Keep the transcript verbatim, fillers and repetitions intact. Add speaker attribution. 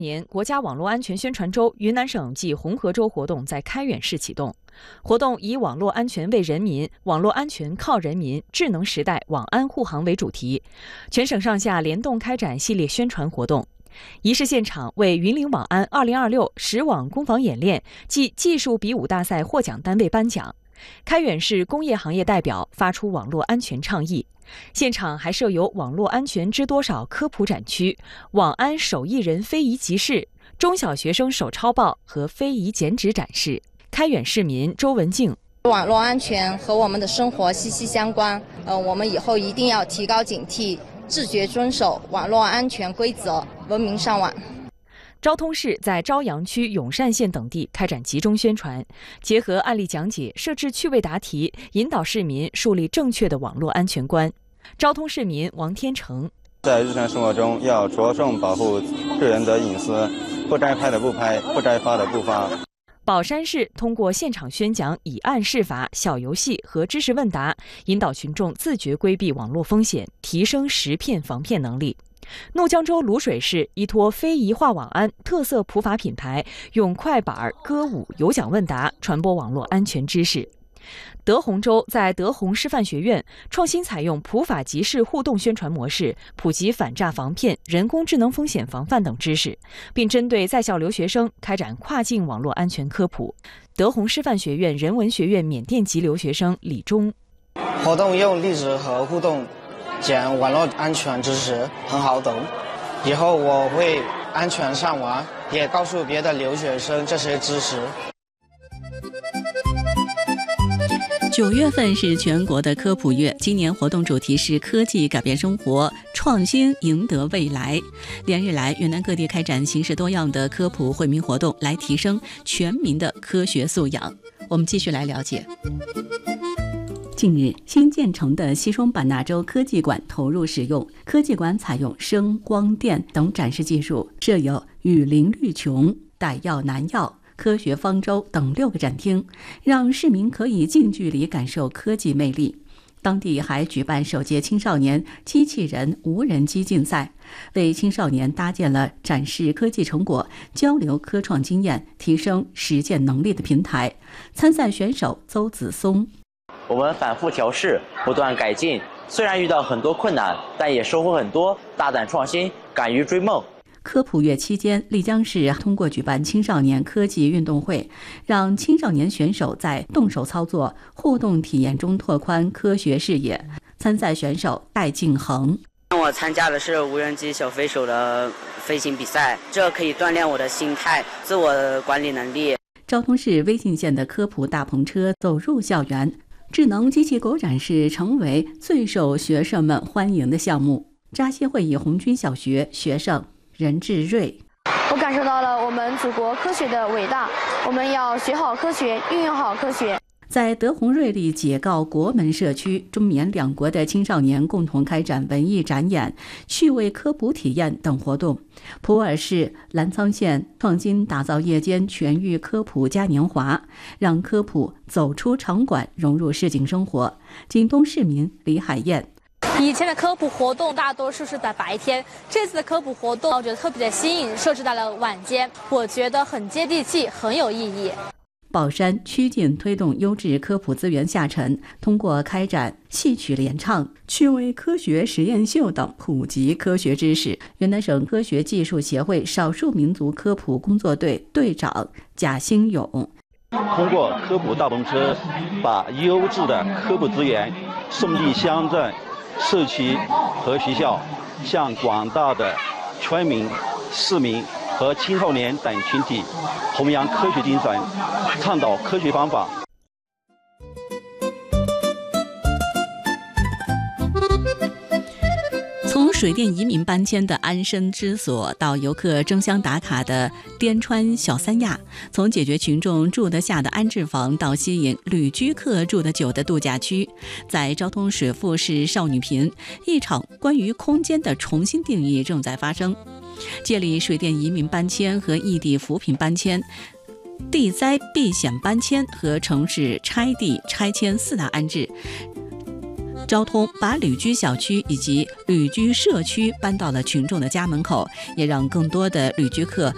Speaker 1: 年国家网络安全宣传周云南省暨红河州活动在开远市启动。活动以网络安全为人民、网络安全靠人民、智能时代网安护航为主题，全省上下联动开展系列宣传活动。仪式现场为云岭网安二零二六实网攻防演练暨技术比武大赛获奖单位颁奖。开远市工业行业代表发出网络安全倡议。现场还设有网络安全知多少科普展区、网安手艺人非遗集市、中小学生手抄报和非遗剪纸展示。开远市民周文静：
Speaker 2: 网络安全和我们的生活息息相关，呃，我们以后一定要提高警惕，自觉遵守网络安全规则，文明上网。
Speaker 1: 昭通市在昭阳区永善县等地开展集中宣传，结合案例讲解，设置趣味答题，引导市民树立正确的网络安全观。昭通市民王天成：
Speaker 3: 在日常生活中要着重保护个人的隐私，不该拍的不拍，不该发的不发。
Speaker 1: 宝山市通过现场宣讲、以案释法、小游戏和知识问答，引导群众自觉规避网络风险，提升识骗防骗能力。怒江州卤水市依托非遗化网安特色普法品牌，用快板、歌舞、有奖问答传播网络安全知识。德宏州在德宏师范学院创新采用普法集市互动宣传模式，普及反诈防骗、人工智能风险防范等知识，并针对在校留学生开展跨境网络安全科普。德宏师范学院人文学院缅甸籍留学生李忠：
Speaker 4: 活动用例子和互动讲网络安全知识，很好懂。以后我会安全上网，也告诉别的留学生这些知识。
Speaker 5: 九月份是全国的科普月，今年活动主题是科技改变生活，创新赢得未来。连日来，云南各地开展形式多样的科普惠民活动，来提升全民的科学素养。我们继续来了解。近日，新建成的西双版纳州科技馆投入使用。科技馆采用声、光电等展示技术，设有雨林绿琼、逮药南药、科学方舟等六个展厅，让市民可以近距离感受科技魅力。当地还举办首届青少年机器人无人机竞赛，为青少年搭建了展示科技成果、交流科创经验、提升实践能力的平台。参赛选手邹子松：
Speaker 6: 我们反复调试，不断改进，虽然遇到很多困难，但也收获很多，大胆创新，敢于追梦。
Speaker 5: 科普月期间，丽江市通过举办青少年科技运动会，让青少年选手在动手操作、互动体验中拓宽科学视野。参赛选手戴敬恒：
Speaker 7: 我参加的是无人机小飞手的飞行比赛，这可以锻炼我的心态、自我管理能力。
Speaker 5: 昭通市威信县的科普大篷车走入校园，智能机器狗展示成为最受学生们欢迎的项目。扎西会议红军小学学生任志瑞：
Speaker 8: 我感受到了我们祖国科学的伟大，我们要学好科学，运用好科学。
Speaker 5: 在德宏瑞丽解告国门社区，中缅两国的青少年共同开展文艺展演、趣味科普体验等活动。普洱市澜沧县创新打造夜间全域科普嘉年华，让科普走出场馆，融入市井生活。景东市民李海燕：
Speaker 9: 以前的科普活动大多数是在白天，这次的科普活动我觉得特别的新颖，设置在了晚间，我觉得很接地气，很有意义。
Speaker 5: 宝山趋近推动优质科普资源下沉，通过开展戏曲联唱、趣味科学实验秀等普及科学知识。云南省科学技术协会少数民族科普工作队队长贾兴勇：
Speaker 10: 通过科普大篷车，把优质的科普资源送递乡镇、社区和学校，向广大的村民、市民和青少年等群体弘扬科学精神，倡导科学方法。
Speaker 5: 从水电移民搬迁的安身之所，到游客争相打卡的滇川小三亚，从解决群众住得下的安置房，到吸引旅居客住得久的度假区，在昭通水富市少女坪，一场关于空间的重新定义正在发生。借力水电移民搬迁和异地扶贫搬迁、地灾避险搬迁和城市拆地拆迁四大安置，昭通把旅居小区以及旅居社区搬到了群众的家门口，也让更多的旅居客